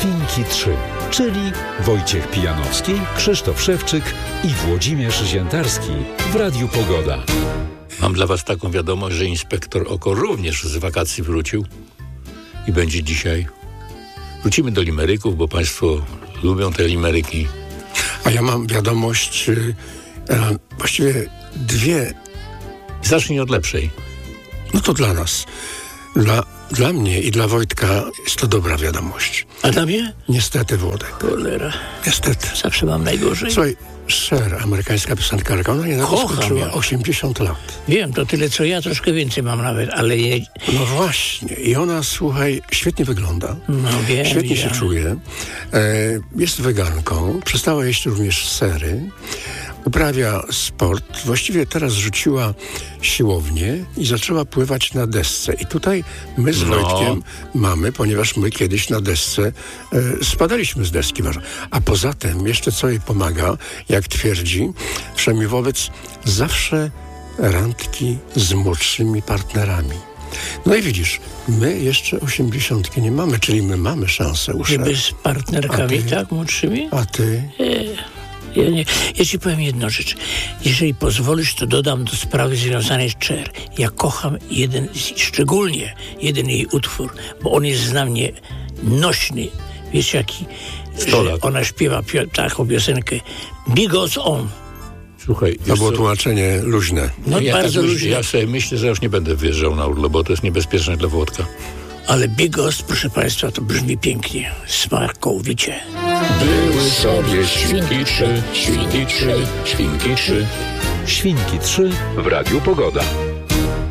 Świnki 3, czyli Wojciech Pijanowski, Krzysztof Szewczyk i Włodzimierz Ziętarski w Radiu Pogoda. Mam dla was taką wiadomość, że inspektor Oko również z wakacji wrócił i będzie dzisiaj. Wrócimy do limeryków, bo państwo lubią te limeryki. A ja mam wiadomość, właściwie dwie. Zacznij od lepszej. No to dla nas. Dla mnie i dla Wojtka jest to dobra wiadomość. A dla mnie? Niestety, Włodek. Cholera. Niestety. Zawsze mam najgorzej. Słuchaj, Cher, amerykańska piosenkarka, ona niedawno skończyła ją. 80 lat. Wiem, to tyle co ja, troszkę więcej mam nawet, ale... No właśnie. I ona, słuchaj, świetnie wygląda. No wiem. Świetnie się czuje. Jest weganką. Przestała jeść również sery. Uprawia sport. Właściwie teraz rzuciła siłownię i zaczęła pływać na desce. I tutaj my z Wojtkiem mamy, ponieważ my kiedyś na desce spadaliśmy z deski. A poza tym jeszcze co jej pomaga, jak twierdzi, przynajmniej wobec zawsze randki z młodszymi partnerami. No i widzisz, my jeszcze 80 nie mamy, czyli my mamy szansę Żeby z partnerkami tak młodszymi? A ty? Ja ci powiem jedną rzecz. Jeżeli pozwolisz, to dodam do sprawy związanej z Cher. Ja kocham szczególnie jeden jej utwór, bo on jest dla mnie nośny. Wiesz jaki? Ona śpiewa taką piosenkę Bigos On. Słuchaj, to było tłumaczenie luźne. No bardzo luźne. Ja sobie myślę, że już nie będę wyjeżdżał na urlop, bo to jest niebezpieczne dla Włodka. Ale Bigos, proszę państwa, to brzmi pięknie, smakowicie. Były sobie świnki 3, świnki 3, świnki 3. Świnki 3 W Radiu Pogoda.